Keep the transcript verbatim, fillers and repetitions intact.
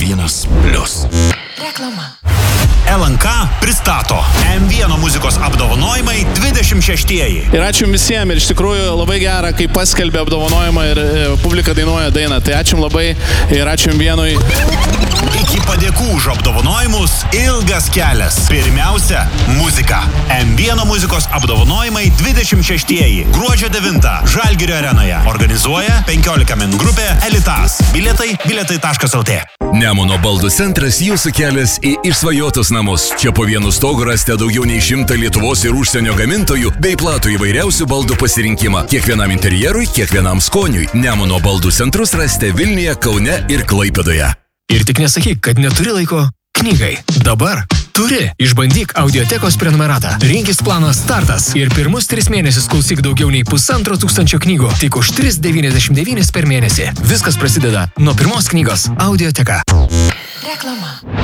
vienas plius. Reklama. L N K pristato M vienas muzikos apdovanojimai dvidešimt šeštieji. Ir ačiū visiems, ir iš tikrųjų labai gera, kai paskelbė apdovanojimą ir e, publika dainuoja dainą. Tai ačiū labai ir ačiū vienui. Iki padėkų už apdovanojimus ilgas kelias. Pirmiausia, muzika. M vienas muzikos apdovanojimai dvidešimt šeštieji. Gruodžio devintą Žalgirio arenoje. Organizuoja penkiolika min grupė Elitas. Bilietai bilietai taškas el tė. Nemuno baldų centras jūsų kelias į išsvajotus namus. Čia po vienu stogu rasite daugiau nei šimtą Lietuvos ir užsienio gamintojų bei platų įvairiausių baldų pasirinkimą. Kiekvienam interjerui, kiekvienam skoniui. Nemuno baldų centrus rasite Vilniuje, Kaune ir Klaipėdoje. Ir tik nesakyk, kad neturi laiko knygai. Dabar turi. Išbandyk audiotekos prenumeratą. Rinkis planą Startas ir pirmus tris mėnesius klausyk daugiau nei pusantro tūkstančio knygų. Tik už tris devyniasdešimt devynis per mėnesį. Viskas prasideda nuo pirmos knygos. Audioteka. Reklama.